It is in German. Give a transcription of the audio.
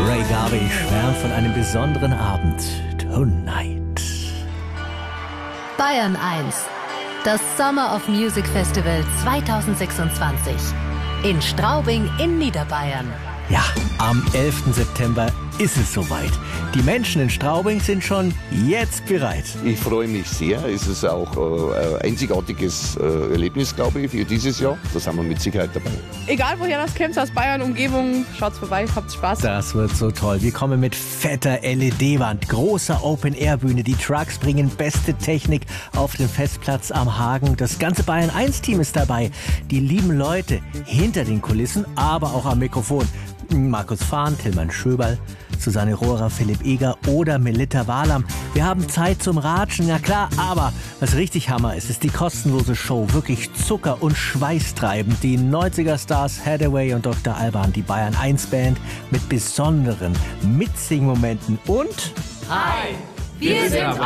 Ray Garvey schwärmt von einem besonderen Abend. Tonight. Bayern 1. Das Summer of Music Festival 2026. In Straubing in Niederbayern. Ja, am 11. September ist es soweit. Die Menschen in Straubing sind schon jetzt bereit. Ich freue mich sehr. Es ist auch ein einzigartiges Erlebnis, glaube ich, für dieses Jahr. Da sind wir mit Sicherheit dabei. Egal woher das kommt, aus Bayern, Umgebung, schaut's vorbei, habt Spaß. Das wird so toll. Wir kommen mit fetter LED-Wand, großer Open-Air-Bühne. Die Trucks bringen beste Technik auf den Festplatz am Hagen. Das ganze Bayern 1-Team ist dabei. Die lieben Leute hinter den Kulissen, aber auch am Mikrofon. Markus Fahn, Tillmann Schöberl, Susanne Rohrer, Philipp Eger oder Melitta Wahlam. Wir haben Zeit zum Ratschen, ja klar, aber was richtig Hammer ist, ist die kostenlose Show. Wirklich Zucker und Schweiß treibend. Die 90er-Stars Hathaway und Dr. Alban, die Bayern 1 Band mit besonderen Mitsingmomenten und... Hi, wir sind